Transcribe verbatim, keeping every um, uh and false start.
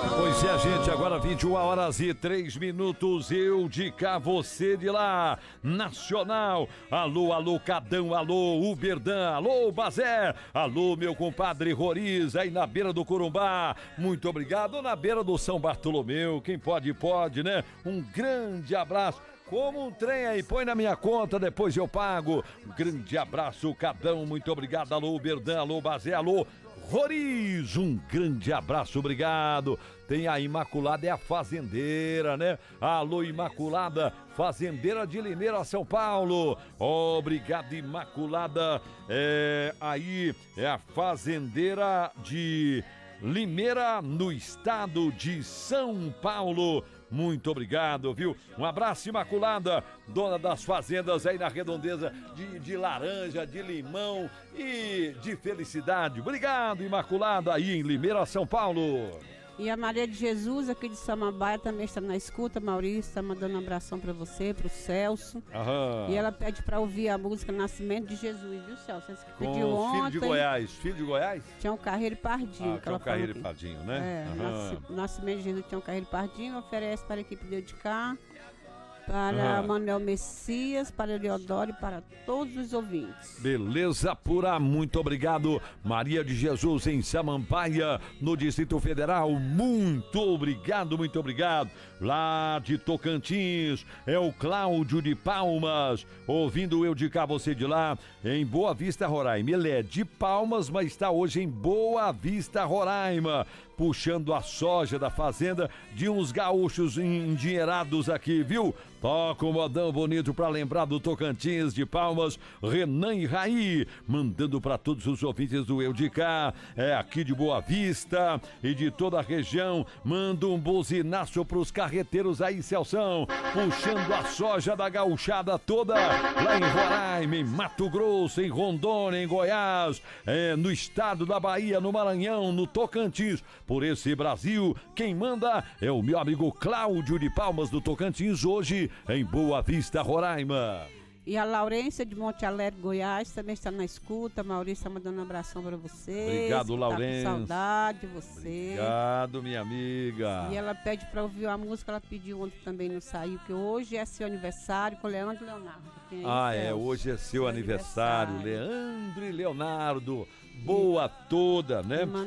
Pois é, gente, agora vinte e uma horas e três minutos, eu de cá, você de lá, Nacional, alô, alô, Cadão, alô, Uberdan, alô, Bazé, alô, meu compadre Roriz, aí na beira do Corumbá, muito obrigado, na beira do São Bartolomeu, quem pode, pode, né? Um grande abraço. Como um trem aí, põe na minha conta, depois eu pago. Um grande abraço, Cadão, muito obrigado. Alô, Berdan, alô, Bazé, alô, Roriz, um grande abraço, obrigado. Tem a Imaculada, é a fazendeira, né? Alô, Imaculada, fazendeira de Limeira, São Paulo. Obrigado, Imaculada. É, aí é a fazendeira de Limeira, no estado de São Paulo. Muito obrigado, viu? Um abraço, Imaculada, dona das fazendas aí na redondeza de, de laranja, de limão e de felicidade. Obrigado, Imaculada, aí em Limeira, São Paulo. E a Maria de Jesus, aqui de Samambaia, também está na escuta. Maurício está mandando um abração para você, para o Celso. Aham. E ela pede para ouvir a música Nascimento de Jesus, viu, Celso? Você pediu Com ontem. filho de Goiás. Filho de Goiás? Tinha um Carreiro e Pardinho. Ah, que ela Tião Carreiro falou e Pardinho, né? É, Aham. nasci, Nascimento de Jesus, Tião Carreiro e Pardinho, oferece para a equipe de Eudicá, para Aham. Manuel Messias, para Eleodoro e para todos os ouvintes. Beleza pura, muito obrigado. Maria de Jesus em Samambaia, no Distrito Federal, muito obrigado, muito obrigado. Lá de Tocantins, é o Cláudio de Palmas, ouvindo eu de cá, você de lá, em Boa Vista, Roraima. Ele é de Palmas, mas está hoje em Boa Vista, Roraima, puxando a soja da fazenda de uns gaúchos endinheirados aqui, viu? Toca um modão bonito pra lembrar do Tocantins de Palmas, Renan e Raí, mandando pra todos os ouvintes do Eu de Cá, é aqui de Boa Vista e de toda a região. Manda um buzinaço pros carreteiros aí, Celção, puxando a soja da gauchada toda, lá em Roraima, em Mato Grosso, em Rondônia, em Goiás, é, no estado da Bahia, no Maranhão, no Tocantins, por esse Brasil. Quem manda é o meu amigo Cláudio de Palmas do Tocantins, hoje em Boa Vista, Roraima. E a Laurência de Monte Alegre, Goiás, também está na escuta. Maurício está mandando um abração para você. Obrigado, Laurência. Tá com saudade de você. Obrigado, minha amiga. E ela pede para ouvir a música, ela pediu ontem também, não saiu, que hoje é seu aniversário com Leandro e Leonardo. Tem aí, Ah, é, Celso? hoje é seu Seu aniversário, aniversário. Leandro e Leonardo. Boa toda, né?